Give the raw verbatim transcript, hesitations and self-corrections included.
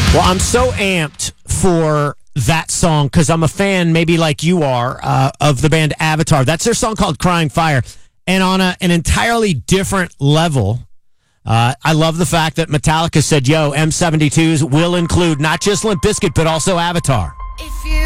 Well, I'm so amped for that song because I'm a fan, maybe like you are, uh, of the band Avatar. That's their song called Crying Fire. And on a, an entirely different level, uh, I love the fact that Metallica said, yo, M seventy-twos will include not just Limp Bizkit, but also Avatar.